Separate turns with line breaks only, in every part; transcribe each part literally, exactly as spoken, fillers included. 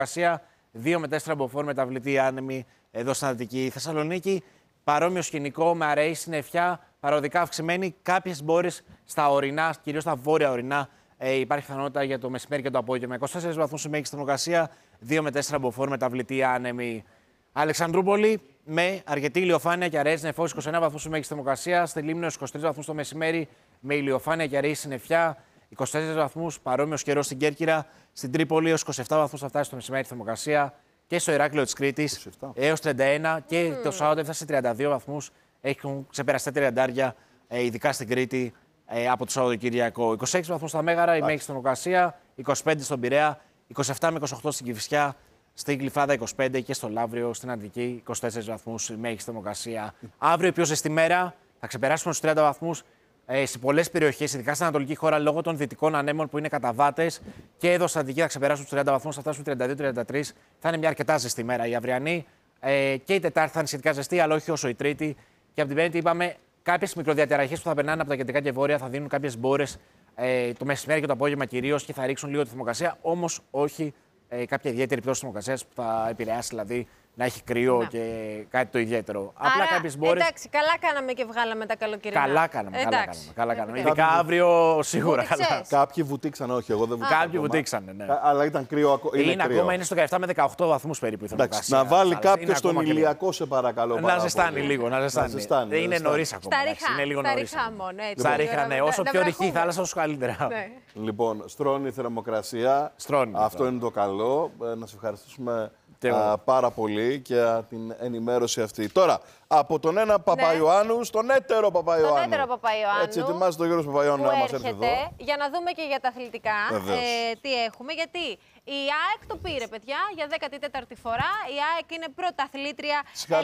Ασία, δύο με τέσσερα μποφόρ μεταβλητή άνεμη εδώ στην Αττική. Θεσσαλονίκη, παρόμοιο σκηνικό με αραιή συννεφιά, παροδικά αυξημένη. Κάποιες μπόρες στα ορεινά, κυρίως στα βόρεια ορεινά, ε, υπάρχει πιθανότητα για το μεσημέρι και το απόγευμα. είκοσι τέσσερις βαθμούς η μέγιστη θερμοκρασία, δύο με τέσσερα μποφόρ μεταβλητή άνεμη. Αλεξανδρούπολη, με αρκετή ηλιοφάνεια και αραιές νεφώσεις, είκοσι εννέα βαθμούς η μέγιστη θερμοκρασία. Στη Λίμνο, είκοσι τρεις βαθμούς το μεσημέρι, με ηλιοφάνεια και αραιή συννεφιά. είκοσι τέσσερις βαθμούς, παρόμοιος καιρός στην Κέρκυρα. Στην Τρίπολη, έως είκοσι επτά βαθμούς θα φτάσει το μεσημέρι η θερμοκρασία. Και στο Ηράκλειο της Κρήτης, έως τριάντα ένα. Και mm. το Σάββατο έφτασε σε τριάντα δύο βαθμούς. Έχουν ξεπεραστεί τριαντάρια, ειδικά στην Κρήτη, από το Σαββατοκύριακο. είκοσι έξι βαθμούς στα Μέγαρα, η μέγιστη θερμοκρασία. είκοσι πέντε στον Πειραιά, είκοσι επτά με είκοσι οκτώ στην Κηφισιά. Στην Γλυφάδα είκοσι πέντε και στο Λαύριο, στην Αττική, είκοσι τέσσερις βαθμούς η μέγιστη θερμοκρασία. Αύριο, η πιο ζεστή μέρα, θα ξεπεράσουμε τους τριάντα βαθμούς ε, σε πολλές περιοχές, ειδικά στην Ανατολική χώρα, λόγω των δυτικών ανέμων που είναι καταβάτες. Και εδώ στην Αττική θα ξεπεράσουν τους τριάντα βαθμούς, θα φτάσουν τριάντα δύο τριάντα τρεις. Θα είναι μια αρκετά ζεστή μέρα η αυριανή. Ε, και η Τετάρτη θα είναι σχετικά ζεστή, αλλά όχι όσο η Τρίτη. Και από την Πέμπτη, είπαμε, κάποιες μικροδιαταραχές που θα περνάνε από τα κεντρικά και βόρεια θα δίνουν κάποιες μπόρες ε, το μεσημέρι και το απόγευμα κυρίως και θα ρίξουν λίγο τη θερμοκρασία, όμως όχι Ε, κάποια ιδιαίτερη πτώση θερμοκρασίας που θα επηρεάσει, δηλαδή να έχει κρύο να. και κάτι το ιδιαίτερο.
Άρα,
απλά κάποιες μπόρες.
Εντάξει, καλά κάναμε και βγάλαμε τα καλοκαιρινά.
Καλά κάναμε. Καλά κάναμε, καλά κάναμε.
Ειδικά
Ειδικά αύριο σίγουρα.
Καλά.
Κάποιοι βουτήξαν, όχι, εγώ δεν βουτήξα.
Κάποιοι βουτήξανε, ναι.
Αλλά ήταν κρύο ακόμα. Είναι,
είναι ακόμα είναι στο δεκαεπτά με δεκαοκτώ βαθμούς περίπου η θερμοκρασία.
Να βάλει κάποιο τον ηλιακό, σε παρακαλώ.
Να ζεστάνει λίγο. Να ζεστάνει. Είναι νωρίς ακόμα.
Στα ριχά μόνο.
Στα ριχά, ναι. Όσο πιο ρηχή η θάλασσα, όσο καλύτερα.
Λοιπόν, στρώνει η θερμοκρασία. Αυτό είναι το καλό. Να σε ευχαριστήσουμε Α, πάρα πολύ και α, την ενημέρωση αυτή. Τώρα, από τον ένα Παπαϊωάννου ναι. στον έτερο Παπαϊωάννου.
Τον έτερο Παπαϊωάννου.
Έτσι, ετοιμάζει τον Γιώργο Παπαϊωάννου να μας έρθει εδώ.
Για να δούμε και για τα αθλητικά ε, τι έχουμε. Γιατί η ΑΕΚ το πήρε, παιδιά, για δέκατη τέταρτη φορά. Η ΑΕΚ είναι πρωταθλήτρια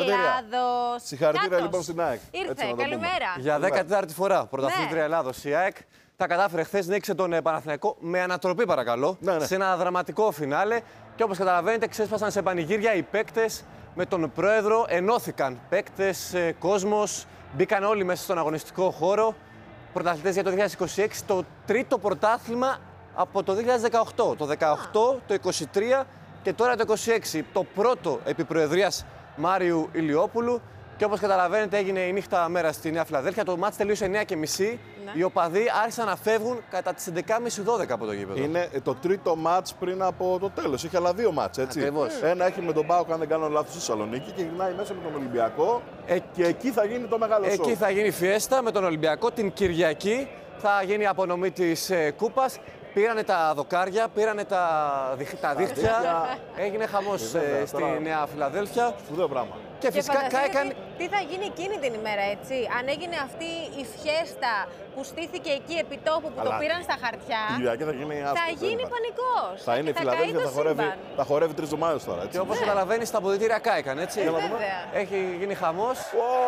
Ελλάδος.
Συγχαρητήρια λοιπόν στην ΑΕΚ.
Ήρθε, καλημέρα.
Για δέκατη τέταρτη φορά πρωταθλήτρια ναι. Ελλάδος η ΑΕΚ. Τα κατάφερε χθες, νίκησε τον Παναθηναϊκό με ανατροπή, παρακαλώ, ναι, ναι. σε ένα δραματικό φινάλε. Και όπως καταλαβαίνετε, ξέσπασαν σε πανηγύρια οι παίκτες με τον πρόεδρο. Ενώθηκαν παίκτες, κόσμος, μπήκαν όλοι μέσα στον αγωνιστικό χώρο. Πρωταθλητές για το δύο χιλιάδες είκοσι έξι, το τρίτο πρωτάθλημα από το δύο χιλιάδες δεκαοκτώ. Το δεκαοκτώ, το είκοσι τρία και τώρα το είκοσι έξι. Το πρώτο επί προεδρίας Μάριου Ηλιόπουλου. Και όπως καταλαβαίνετε, έγινε η νύχτα μέρα στη Νέα Φιλαδέλφια. Το μάτς τελείωσε εννιά και μισή. Ναι. Οι οπαδοί άρχισαν να φεύγουν κατά τις έντεκα και μισή δώδεκα από το γήπεδο.
Είναι το τρίτο μάτς πριν από το τέλος. Είχε άλλα δύο μάτς, έτσι.
Ακριβώς.
Ένα έχει με τον ΠΑΟΚ, αν δεν κάνω λάθος, στη Θεσσαλονίκη και γυρνάει μέσα με τον Ολυμπιακό. Ε, και εκεί θα γίνει το μεγάλο σοου.
Εκεί θα γίνει φιέστα με τον Ολυμπιακό. Την Κυριακή θα γίνει η απονομή της ε, Κούπας. Πήρανε τα δοκάρια, πήρανε τα, τα δίχτυα. Έγινε χαμός ε, στη Νέα Φιλαδέλφια.
Σπουδαίο πράγμα.
Και φυσικά κάηκαν.
Τι, τι θα γίνει εκείνη την ημέρα, έτσι. Αν έγινε αυτή η φιέστα που στήθηκε εκεί επί τόπου που αλλά το πήραν στα χαρτιά.
Η Κυριακή θα γίνει άσπρο.
Θα γίνει πανικός.
Θα είναι η Φιλαδέλφια, θα χορεύει, θα χορεύει τρεις εβδομάδες τώρα. Έτσι.
Και όπως καταλαβαίνεις, τα αποδυτήρια κάηκαν, έτσι.
Ε,
Έχει γίνει χαμός.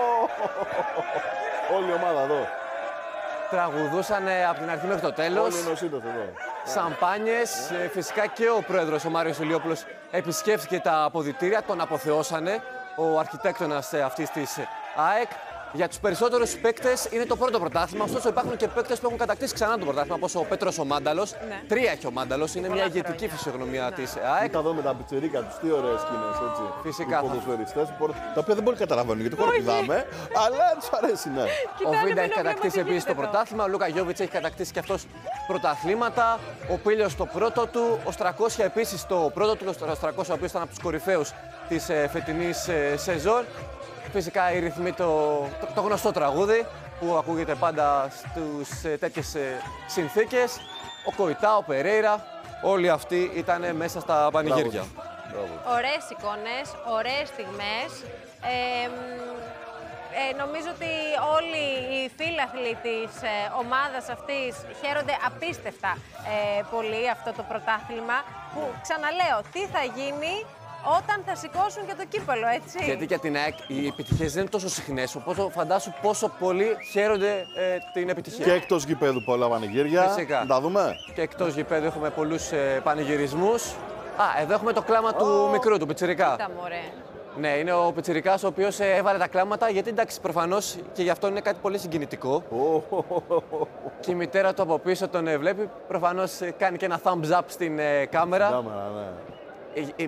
Όλη η ομάδα εδώ.
Τραγουδούσαν από την αρχή μέχρι το τέλος. Σαμπάνιες. Yeah. Φυσικά και ο πρόεδρος, ο Μάριος Ηλιόπουλος, επισκέφθηκε τα αποδυτήρια, τον αποθεώσανε, ο αρχιτέκτονας αυτής της ΑΕΚ. Για τους περισσότερους παίκτες είναι το πρώτο πρωτάθλημα, ωστόσο υπάρχουν και παίκτες που έχουν κατακτήσει ξανά το πρωτάθλημα, όπως ο Πέτρος ο Μάνταλος. Ναι. Τρία έχει ο Μάνταλος, είναι πολλά μια ηγετική χρόνια. Φυσιογνωμία ναι. της ΑΕΚ.
Κοίτα εδώ με τα πιτσιρίκα τους, τι ωραίες σκηνές, έτσι.
Φυσικά.
Οι ποδοσφαιριστές, τα οποία δεν μπορεί να καταλαβαίνουν γιατί χώρο πηδάμε, αλλά τους αρέσει, ναι.
Ο Βίντα έχει κατακτήσει επίσης το πρωτάθλημα, ο Λούκα Γιόβιτς έχει κατακτήσει και αυτός πρωταθλήματα. Ο Πίλιος το πρώτο του, ο Στρακόσια επίσης το πρώτο του, ο Στρακόσια ο οποίος ήταν από τους κορυφαίους της φετινής σεζόν. Φυσικά οι ρυθμοί, το, το, το γνωστό τραγούδι που ακούγεται πάντα στους ε, τέτοιες ε, συνθήκες. Ο Κοϊτά, ο Περέιρα, όλοι αυτοί ήταν μέσα στα πανηγύρια.
Ωραίες εικόνες, ωραίες στιγμές. Ε, ε, νομίζω ότι όλοι οι φίλαθλοι της ε, ομάδας αυτής χαίρονται απίστευτα ε, πολύ αυτό το πρωτάθλημα που, ξαναλέω, τι θα γίνει όταν θα σηκώσουν και το κύπελο, έτσι.
Γιατί για την ΑΕΚ οι επιτυχίες δεν είναι τόσο συχνές, οπότε φαντάσου πόσο πολύ χαίρονται ε, την επιτυχία.
Και εκτός γηπέδου πολλά πανηγύρια.
Φυσικά.
Να τα δούμε.
Και εκτός γηπέδου έχουμε πολλούς ε, πανηγυρισμούς. Α, εδώ έχουμε το κλάμα oh. του μικρού, του πιτσιρικά.
Κοίτα, μωρέ.
Ναι, είναι ο πιτσιρικάς ο οποίος ε, έβαλε τα κλάματα, γιατί εντάξει, προφανώς και γι' αυτό είναι κάτι πολύ συγκινητικό. Oh. Και η μητέρα του από πίσω τον ε, βλέπει, προφανώς ε, κάνει και ένα thumbs up στην ε, κάμερα.
Κάμερα, ναι.
ε,